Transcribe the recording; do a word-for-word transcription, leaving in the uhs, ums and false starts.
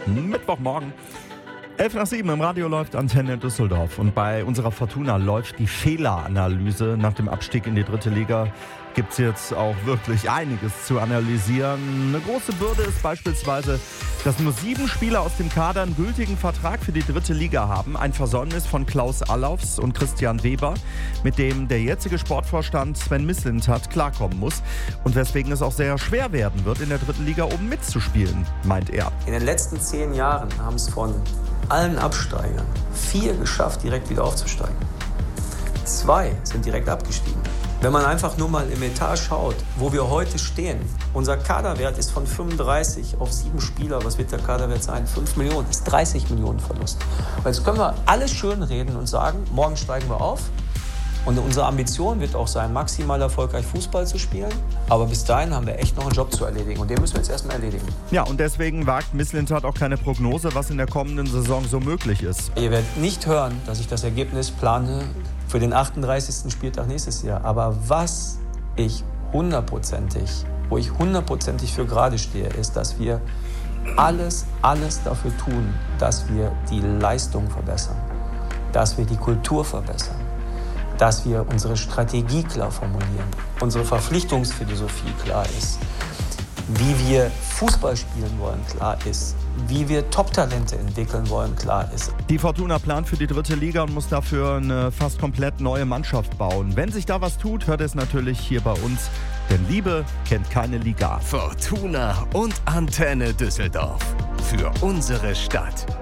Mittwochmorgen. elf nach sieben im Radio läuft Antenne Düsseldorf. Und bei unserer Fortuna läuft die Fehleranalyse. Nach dem Abstieg in die dritte Liga gibt es jetzt auch wirklich einiges zu analysieren. Eine große Bürde ist beispielsweise, dass nur sieben Spieler aus dem Kader einen gültigen Vertrag für die dritte Liga haben. Ein Versäumnis von Klaus Allofs und Christian Weber, mit dem der jetzige Sportvorstand Sven Mislintat klarkommen muss. Und weswegen es auch sehr schwer werden wird, in der dritten Liga oben mitzuspielen, meint er. In den letzten zehn Jahren haben es von allen Absteigern vier geschafft, direkt wieder aufzusteigen. Zwei sind direkt abgestiegen. Wenn man einfach nur mal im Etat schaut, wo wir heute stehen, unser Kaderwert ist von fünfunddreißig auf sieben Spieler. Was wird der Kaderwert sein? fünf Millionen, das ist dreißig Millionen Verlust. Und jetzt können wir alles schön reden und sagen, morgen steigen wir auf. Und unsere Ambition wird auch sein, maximal erfolgreich Fußball zu spielen. Aber bis dahin haben wir echt noch einen Job zu erledigen. Und den müssen wir jetzt erstmal erledigen. Ja, und deswegen wagt Mislintat auch keine Prognose, was in der kommenden Saison so möglich ist. Ihr werdet nicht hören, dass ich das Ergebnis plane für den achtunddreißigsten Spieltag nächstes Jahr. Aber was ich hundertprozentig, wo ich hundertprozentig für gerade stehe, ist, dass wir alles, alles dafür tun, dass wir die Leistung verbessern, dass wir die Kultur verbessern, dass wir unsere Strategie klar formulieren, unsere Verpflichtungsphilosophie klar ist, wie wir Fußball spielen wollen, klar ist, wie wir Top-Talente entwickeln wollen, klar ist. Die Fortuna plant für die dritte Liga und muss dafür eine fast komplett neue Mannschaft bauen. Wenn sich da was tut, hört es natürlich hier bei uns, denn Liebe kennt keine Liga. Fortuna und Antenne Düsseldorf. Für unsere Stadt.